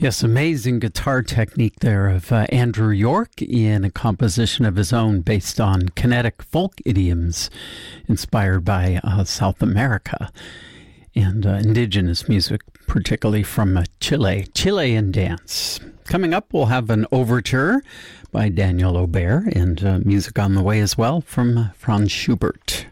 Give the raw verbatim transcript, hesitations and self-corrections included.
Yes, amazing guitar technique there of uh, Andrew York in a composition of his own based on kinetic folk idioms inspired by uh, South America and uh, indigenous music, particularly from uh, Chile, Chilean dance. Coming up, we'll have an overture by Daniel Aubert and uh, music on the way as well from uh, Franz Schubert.